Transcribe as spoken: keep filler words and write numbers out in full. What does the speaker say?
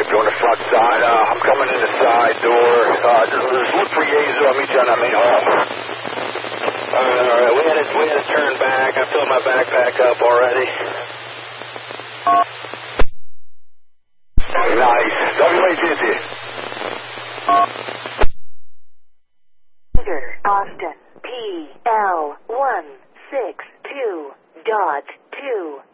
Going to front side. Uh, I'm coming in the side door. Uh, just, just look for Yezu. I'll meet you on that main hall. Alright, alright. We had to, we had to turn back. I filled my backpack up already. Nice. W A T T. Austin. P L one six two dot two.